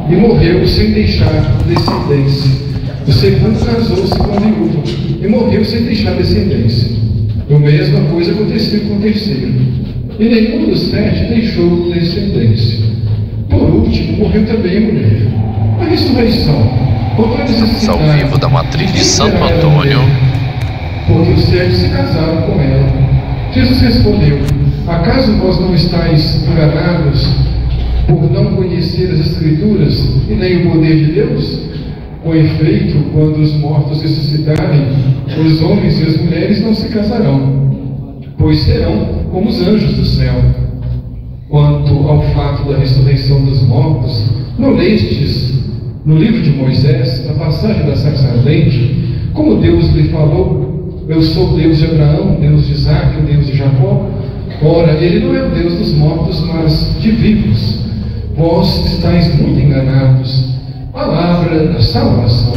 e morreu sem deixar descendência. O segundo casou-se com a viúva e morreu sem deixar descendência. A mesma coisa aconteceu com o terceiro. E nenhum dos 7 deixou descendência. Por último, morreu também a mulher. A ressurreição. Ao vivo da matriz de Santo Antônio. Porque os 7 se casaram com ela. Jesus respondeu: acaso vós não estáis enganados por não conhecer as Escrituras e nem o poder de Deus? Com efeito, quando os mortos ressuscitarem, os homens e as mulheres não se casarão, pois serão como os anjos do céu. Quanto ao fato da ressurreição dos mortos, não lestes no livro de Moisés, na passagem da sarça ardente, como Deus lhe falou: eu sou o Deus de Abraão, Deus de Isaque, o Deus de Jacó? Ora, ele não é o Deus dos mortos, mas de vivos. Vós estáis muito enganados. Palavra da salvação.